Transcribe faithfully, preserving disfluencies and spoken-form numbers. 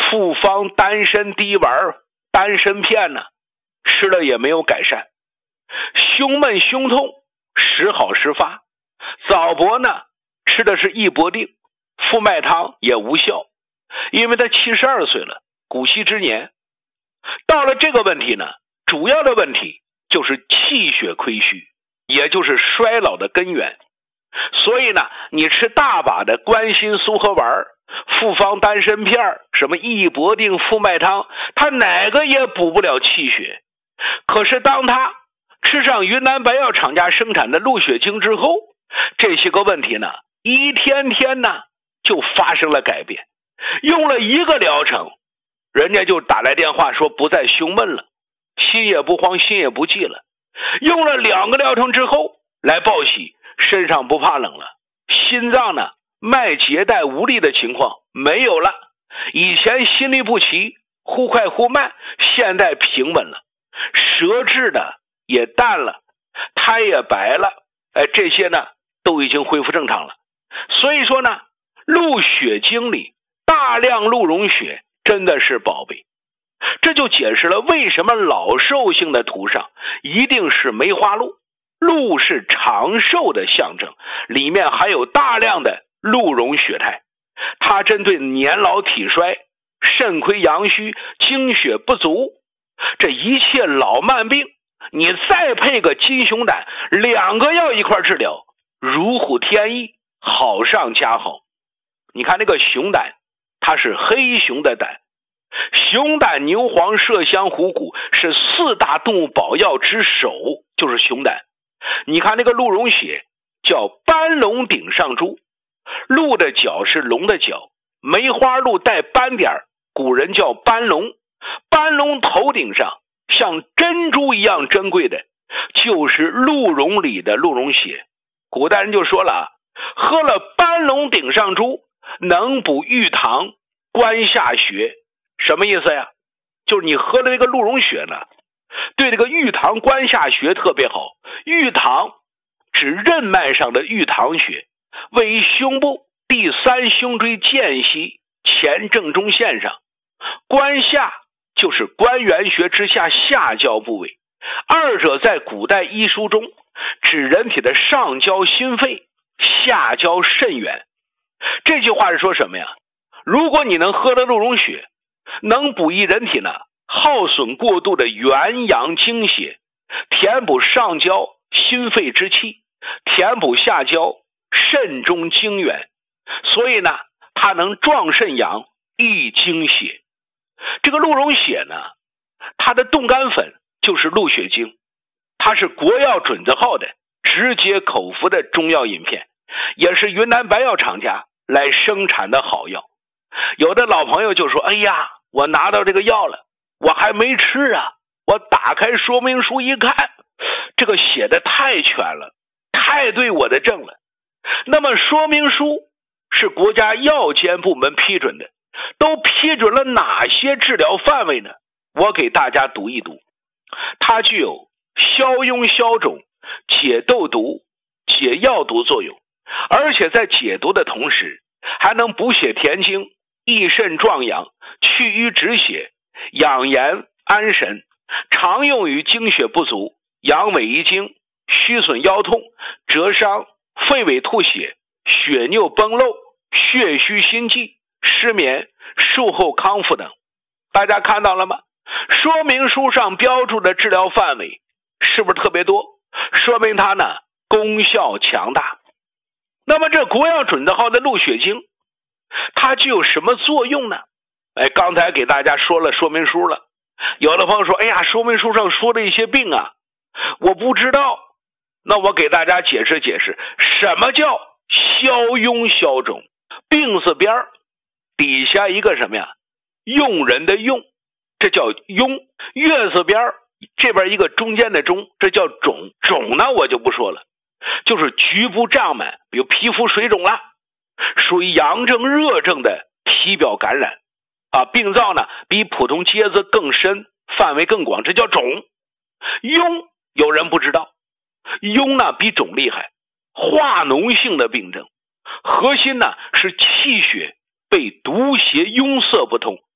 复方丹参滴丸、丹参片呢，吃了也没有改善。胸闷胸痛时好时发，早搏呢吃的是益搏定、复脉汤也无效，因为他七十二岁了，古稀之年。到了这个问题呢，主要的问题就是气血亏虚，也就是衰老的根源。所以呢，你吃大把的关心苏合丸、复方丹参片、什么益搏定、复脉汤，它哪个也补不了气血。可是当他吃上云南白药厂家生产的鹿血清之后，这些个问题呢，一天天呢就发生了改变。用了一个疗程，人家就打来电话说不再胸闷了，心也不慌，心也不悸了。用了两个疗程之后来报喜，身上不怕冷了，心脏呢脉结带无力的情况没有了，以前心律不齐，忽快忽慢，现在平稳了，舌质的也淡了，苔也白了，哎，这些呢都已经恢复正常了。所以说呢，鹿血精里大量鹿茸血真的是宝贝。这就解释了为什么老寿星的图上一定是梅花鹿。鹿是长寿的象征，里面含有大量的鹿茸血肽，它针对年老体衰、肾亏阳虚、精血不足，这一切老慢病，你再配个金熊胆，两个药一块治疗，如虎添翼，好上加好。你看那个熊胆，它是黑熊的胆，熊胆、牛黄、麝香、虎骨是四大动物保药之首，就是熊胆。你看那个鹿茸血叫斑龙顶上珠，鹿的角是龙的角，梅花鹿带斑点，古人叫斑龙。斑龙头顶上像珍珠一样珍贵的就是鹿茸里的鹿茸血。古代人就说了，喝了斑龙顶上珠能补玉堂、关下穴。什么意思呀？就是你喝了这个鹿茸血呢，对这个玉堂关下穴特别好。玉堂指任脉上的玉堂穴，位于胸部第三胸椎间隙前正中线上。关下就是关元穴之下下焦部位，二者在古代医书中指人体的上焦心肺，下焦肾源。这句话是说什么呀？如果你能喝了鹿茸血，能补益人体呢耗损过度的元阳精血，填补上焦心肺之气，填补下焦肾中精元，所以呢它能壮肾阳、益精血。这个鹿茸血呢，它的冻干粉就是鹿血精，它是国药准字号的直接口服的中药饮片，也是云南白药厂家来生产的好药。有的老朋友就说，哎呀，我拿到这个药了，我还没吃啊，我打开说明书一看，这个写的太全了，太对我的症了。那么说明书是国家药监部门批准的，都批准了哪些治疗范围呢？我给大家读一读。它具有消痈消肿、解痘毒、解药毒作用，而且在解毒的同时还能补血填精、益肾壮阳、去瘀止血、养颜安神，常用于精血不足、阳痿遗精、虚损腰痛、折伤、肺痿吐血、血尿崩漏、血虚心悸、失眠、术后康复等。大家看到了吗？说明书上标注的治疗范围是不是特别多？说明它呢功效强大。那么这国药准字号的鹿血精，它具有什么作用呢？哎，刚才给大家说了说明书了。有的朋友说，哎呀，说明书上说的一些病啊，我不知道。那我给大家解释解释，什么叫消痈消肿？病字边底下一个什么呀？用人的用，这叫痈。月字边这边一个中间的中，这叫肿。肿呢我就不说了，就是局部胀满，比如皮肤水肿啦，属于阳症热症的体表感染啊，病灶呢比普通疖子更深，范围更广，这叫肿。痈有人不知道，痈呢比肿厉害，化脓性的病症，核心呢是气血被毒邪壅塞不通，